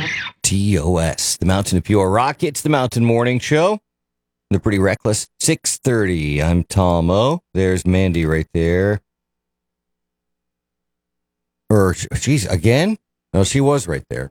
TOS, the Mountain of Pure Rock. It's the Mountain Morning Show. They're pretty reckless. 6:30. I'm Tom O. There's Mandy right there. She's again? No, she was right there.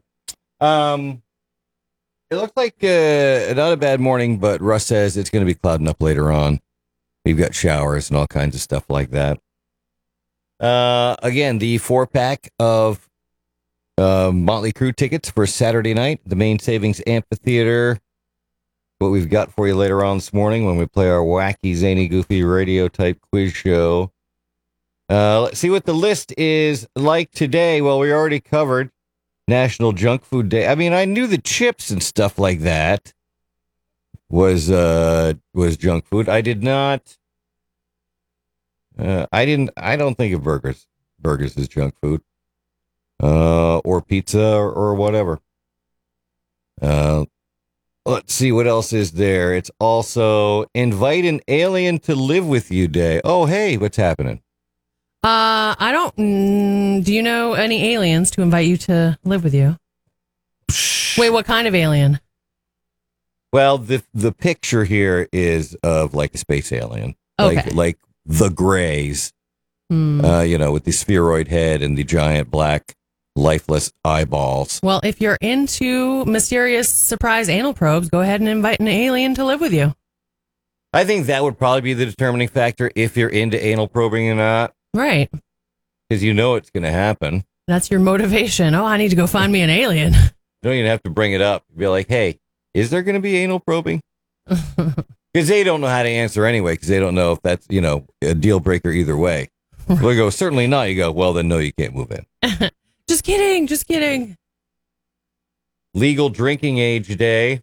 It looks like not a bad morning, but Russ says it's going to be clouding up later on. We've got showers and all kinds of stuff like that. Again, the 4-pack of Motley Crue tickets for Saturday night, the Main Savings Amphitheater. What we've got for you later on this morning when we play our wacky, zany, goofy radio type quiz show. Let's see what the list is like today. Well, we already covered National Junk Food Day. I mean, I knew the chips and stuff like that was junk food. I did not. I don't think of burgers. Burgers is junk food. Or pizza or whatever. Let's see what else is there. It's also Invite an Alien to Live with You Day. Oh, hey, what's happening? I don't. Do you know any aliens to invite you to live with you? Wait, what kind of alien? Well, the picture here is of like a space alien. Okay. Like the Greys. With the spheroid head and the giant black lifeless eyeballs. Well, if you're into mysterious surprise anal probes, go ahead and invite an alien to live with you. I think that would probably be the determining factor if you're into anal probing or not. Right. Because you know it's going to happen. That's your motivation. Oh, I need to go find me an alien. You don't even have to bring it up. Be like, hey, is there going to be anal probing? Because they don't know how to answer anyway, because they don't know if that's, a deal breaker either way. Right. They go, certainly not. You go, well, then no, you can't move in. Just kidding. Legal drinking age day.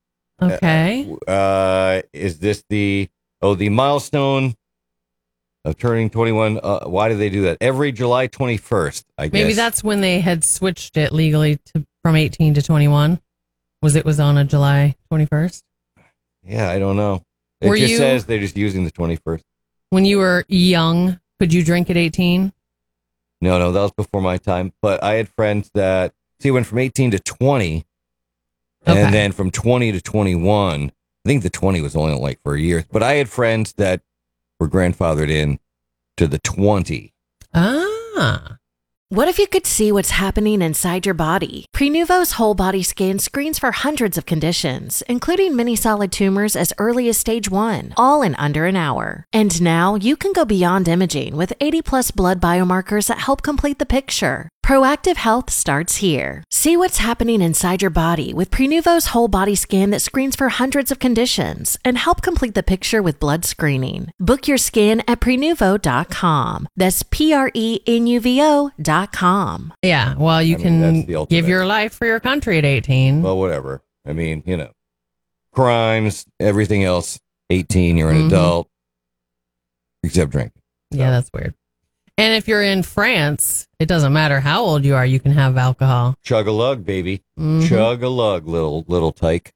Okay. Is this the milestone of turning 21? Why do they do that? Every July 21st, I guess. Maybe that's when they had switched it legally from 18 to 21. It was on a July 21st? Yeah, I don't know. It says they're just using the 21st. When you were young, could you drink at 18? No, that was before my time. But I had friends that, went from 18 to 20, and then from 20 to 21. I think the 20 was only like for a year. But I had friends that were grandfathered in to the 20. Ah. What if you could see what's happening inside your body? Prenuvo's whole body scan screens for hundreds of conditions, including many solid tumors as early as stage 1, all in under an hour. And now you can go beyond imaging with 80+ blood biomarkers that help complete the picture. Proactive health starts here. See what's happening inside your body with Prenuvo's whole body scan that screens for hundreds of conditions and help complete the picture with blood screening. Book your scan at Prenuvo.com. That's Prenuvo.com. Yeah, well, you can give your life for your country at 18. Well, whatever. I mean, crimes, everything else, 18, you're an adult, except drinking. So. Yeah, that's weird. And if you're in France, it doesn't matter how old you are, you can have alcohol. Chug-a-lug, baby. Chug-a-lug, little tyke.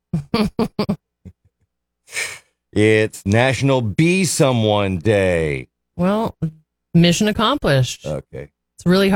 It's National Be Someone Day. Well, mission accomplished. Okay. It's really hard.